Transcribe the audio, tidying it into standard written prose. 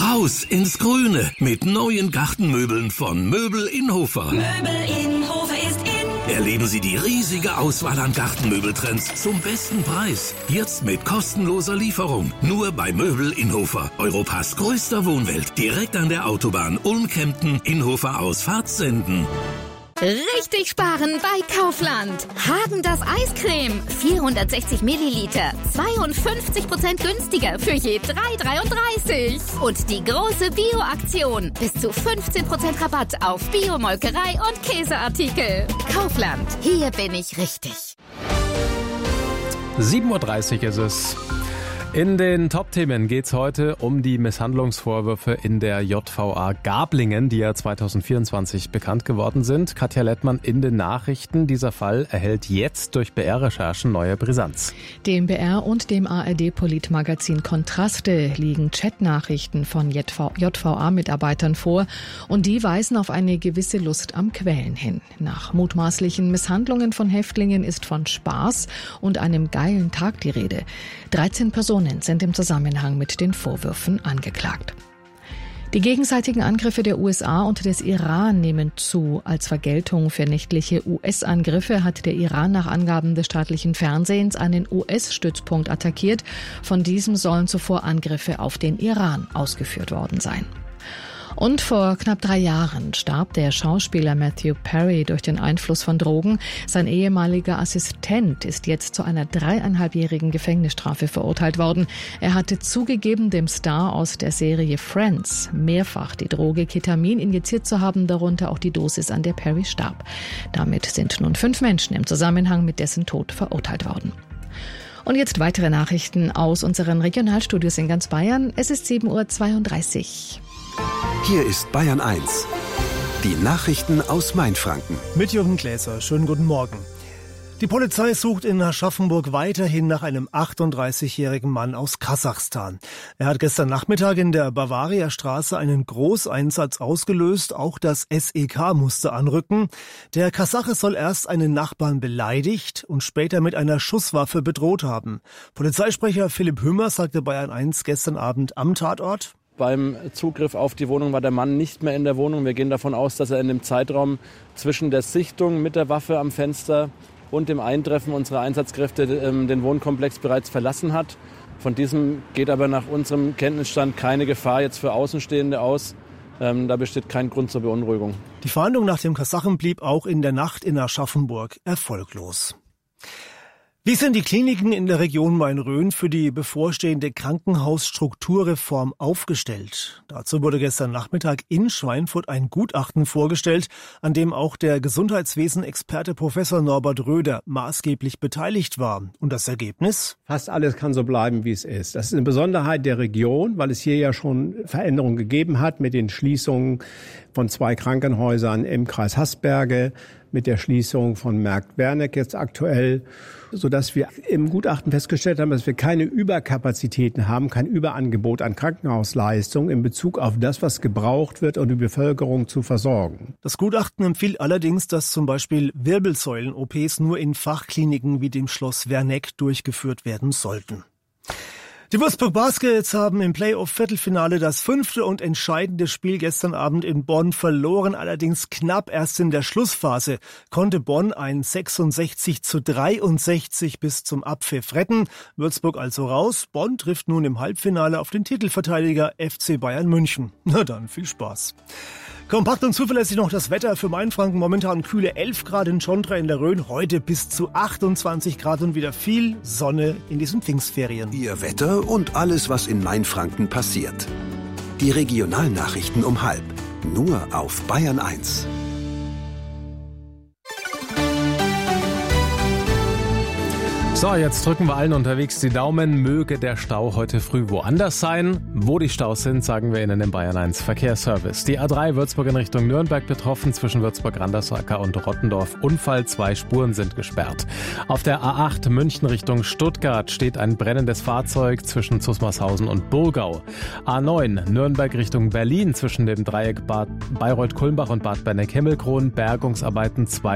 Raus ins Grüne mit neuen Gartenmöbeln von Möbel Inhofer. Möbel Inhofer ist in. Erleben Sie die riesige Auswahl an Gartenmöbeltrends zum besten Preis. Jetzt mit kostenloser Lieferung. Nur bei Möbel Inhofer. Europas größter Wohnwelt. Direkt an der Autobahn Ulm-Kempten, Inhofer aus Fahrtsenden. Richtig sparen bei Kaufland. Häagen-Dazs Eiscreme. 460 Milliliter. 52% günstiger für je 3,33. Und die große Bio-Aktion. Bis zu 15% Rabatt auf Biomolkerei und Käseartikel. Kaufland. Hier bin ich richtig. 7:30 Uhr ist es. In den Top-Themen geht es heute um die Misshandlungsvorwürfe in der JVA Gablingen, die ja 2024 bekannt geworden sind. Katja Lettmann in den Nachrichten. Dieser Fall erhält jetzt durch BR-Recherchen neue Brisanz. Dem BR und dem ARD-Politmagazin Kontraste liegen Chatnachrichten von JVA-Mitarbeitern vor und die weisen auf eine gewisse Lust am Quälen hin. Nach mutmaßlichen Misshandlungen von Häftlingen ist von Spaß und einem geilen Tag die Rede. 13 Personen sind im Zusammenhang mit den Vorwürfen angeklagt. Die gegenseitigen Angriffe der USA und des Iran nehmen zu. Als Vergeltung für nächtliche US-Angriffe hat der Iran nach Angaben des staatlichen Fernsehens einen US-Stützpunkt attackiert. Von diesem sollen zuvor Angriffe auf den Iran ausgeführt worden sein. Und vor knapp 3 Jahren starb der Schauspieler Matthew Perry durch den Einfluss von Drogen. Sein ehemaliger Assistent ist jetzt zu einer 3,5-jährigen Gefängnisstrafe verurteilt worden. Er hatte zugegeben, dem Star aus der Serie Friends mehrfach die Droge Ketamin injiziert zu haben, darunter auch die Dosis, an der Perry starb. Damit sind nun 5 Menschen im Zusammenhang mit dessen Tod verurteilt worden. Und jetzt weitere Nachrichten aus unseren Regionalstudios in ganz Bayern. Es ist 7:32 Uhr. Hier ist Bayern 1. Die Nachrichten aus Mainfranken. Mit Jürgen Gläser. Schönen guten Morgen. Die Polizei sucht in Aschaffenburg weiterhin nach einem 38-jährigen Mann aus Kasachstan. Er hat gestern Nachmittag in der Bavaria-Straße einen Großeinsatz ausgelöst. Auch das SEK musste anrücken. Der Kasache soll erst einen Nachbarn beleidigt und später mit einer Schusswaffe bedroht haben. Polizeisprecher Philipp Hümmer sagte Bayern 1 gestern Abend am Tatort: Beim Zugriff auf die Wohnung war der Mann nicht mehr in der Wohnung. Wir gehen davon aus, dass er in dem Zeitraum zwischen der Sichtung mit der Waffe am Fenster und dem Eintreffen unserer Einsatzkräfte den Wohnkomplex bereits verlassen hat. Von diesem geht aber nach unserem Kenntnisstand keine Gefahr jetzt für Außenstehende aus. Da besteht kein Grund zur Beunruhigung. Die Fahndung nach dem Kasachen blieb auch in der Nacht in Aschaffenburg erfolglos. Wie sind die Kliniken in der Region Main-Rhön für die bevorstehende Krankenhausstrukturreform aufgestellt? Dazu wurde gestern Nachmittag in Schweinfurt ein Gutachten vorgestellt, an dem auch der Gesundheitswesen-Experte Professor Norbert Röder maßgeblich beteiligt war. Und das Ergebnis? Fast alles kann so bleiben, wie es ist. Das ist eine Besonderheit der Region, weil es hier ja schon Veränderungen gegeben hat mit den Schließungen von 2 Krankenhäusern im Kreis Haßberge, mit der Schließung von Merck-Werneck jetzt aktuell, sodass wir im Gutachten festgestellt haben, dass wir keine Überkapazitäten haben, kein Überangebot an Krankenhausleistungen in Bezug auf das, was gebraucht wird, um die Bevölkerung zu versorgen. Das Gutachten empfiehlt allerdings, dass zum Beispiel Wirbelsäulen-OPs nur in Fachkliniken wie dem Schloss Werneck durchgeführt werden sollten. Die Würzburg Baskets haben im Playoff-Viertelfinale das 5. und entscheidende Spiel gestern Abend in Bonn verloren. Allerdings knapp erst in der Schlussphase konnte Bonn ein 66:63 bis zum Abpfiff retten. Würzburg also raus. Bonn trifft nun im Halbfinale auf den Titelverteidiger FC Bayern München. Na dann, viel Spaß. Kompakt und zuverlässig noch das Wetter für Mainfranken. Momentan kühle 11 Grad in Schondra in der Rhön. Heute bis zu 28 Grad und wieder viel Sonne in diesen Pfingstferien. Ihr Wetter und alles, was in Mainfranken passiert. Die Regionalnachrichten um 12:30. Nur auf Bayern 1. So, jetzt drücken wir allen unterwegs die Daumen. Möge der Stau heute früh woanders sein. Wo die Staus sind, sagen wir Ihnen im Bayern 1 Verkehrsservice. Die A3 Würzburg in Richtung Nürnberg betroffen, zwischen Würzburg-Randersacker und Rottendorf Unfall. 2 Spuren sind gesperrt. Auf der A8 München Richtung Stuttgart steht ein brennendes Fahrzeug zwischen Zusmarshausen und Burgau. A9 Nürnberg Richtung Berlin zwischen dem Dreieck Bayreuth-Kulmbach und Bad Berneck-Himmelkron. Bergungsarbeiten, 2